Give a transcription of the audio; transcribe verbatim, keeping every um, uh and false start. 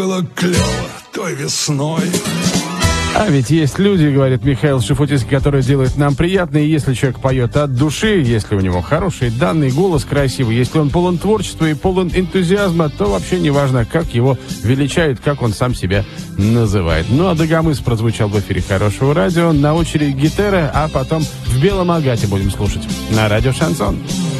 Было клево той весной. А ведь есть люди, говорит Михаил Шуфутинский, которые делают нам приятно, и если человек поет от души, если у него хороший данный голос красивый, если он полон творчества и полон энтузиазма, то вообще не важно, как его величают, как он сам себя называет. Ну а Дагомыс прозвучал в эфире Хорошего радио, на очереди гитара, а потом в Белом агате будем слушать на радио Шансон.